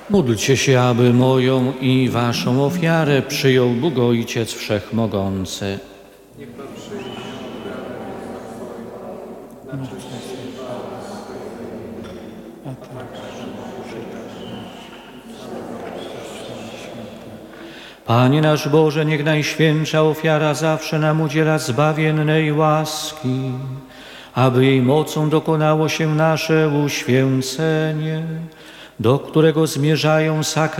Módlcie się, aby moją i waszą ofiarę przyjął Bóg Ojciec Wszechmogący. Niech Pan przyjmie ofiarę na Panie nasz Boże, niech Najświętsza ofiara zawsze nam udziela zbawiennej łaski, aby jej mocą dokonało się nasze uświęcenie, do którego zmierzają sakramenty